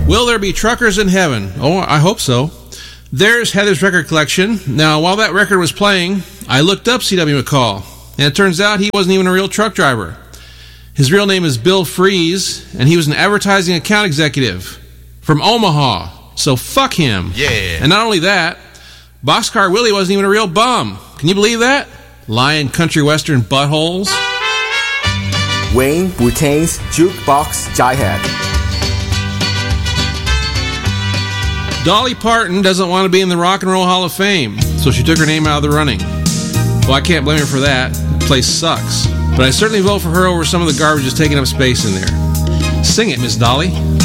Will there be truckers in heaven? Oh, I hope so. There's Heather's record collection. Now, while that record was playing, I looked up C.W. McCall, and it turns out he wasn't even a real truck driver. His real name is Bill Fries, and he was an advertising account executive from Omaha. So fuck him. Yeah. And not only that, Boxcar Willie wasn't even a real bum. Can you believe that? Lying country western buttholes. Wayne Boutain's Jukebox Jihad. Dolly Parton doesn't want to be in the Rock and Roll Hall of Fame, so she took her name out of the running. Well, I can't blame her for that. The place sucks. But I certainly vote for her over some of the garbage that's taking up space in there. Sing it, Miss Dolly.